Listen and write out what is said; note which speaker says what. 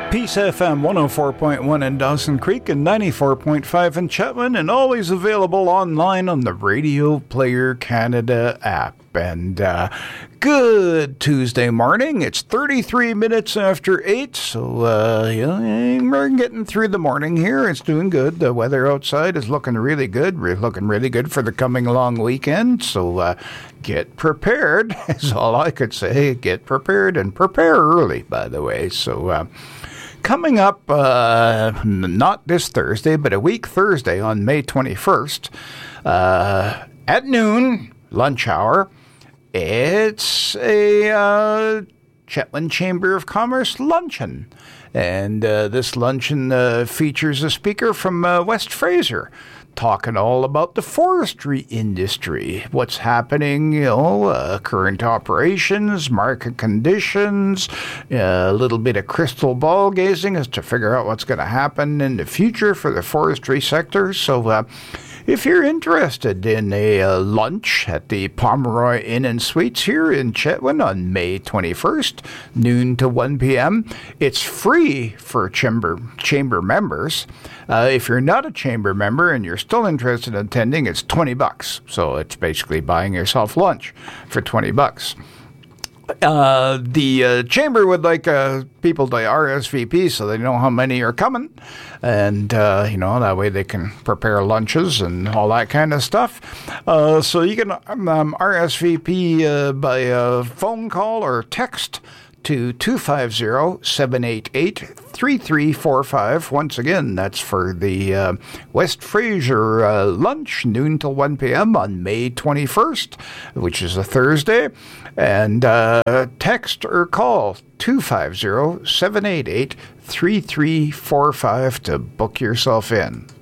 Speaker 1: Peace FM 104.1 in Dawson Creek and 94.5 in Chetwynd, and always available online on the Radio Player Canada app. And good Tuesday morning. It's 33 minutes after 8, so we're getting through the morning here. It's doing good. The weather outside is looking really good. We're looking really good for the coming long weekend, so get prepared is all I could say. Get prepared, and prepare early, by the way. So coming up, not this Thursday, but a week Thursday on May 21st, at noon, lunch hour, it's a Chetwynd Chamber of Commerce luncheon. And this luncheon features a speaker from West Fraser, talking all about the forestry industry, what's happening, current operations, market conditions, a little bit of crystal ball gazing as to figure out what's going to happen in the future for the forestry sector. So if you're interested in a lunch at the Pomeroy Inn and Suites here in Chetwynd on May 21st, noon to 1 p.m., it's free for chamber members. If you're not a chamber member and you're still interested in attending, it's $20. So it's basically buying yourself lunch for $20. The chamber would like people to RSVP so they know how many are coming, and that way they can prepare lunches and all that kind of stuff. So you can RSVP by phone call or text to 250-788-3345. Once again, that's for the West Fraser lunch, noon till 1 p.m. on May 21st, which is a Thursday. And text or call 250-788-3345 to book yourself in.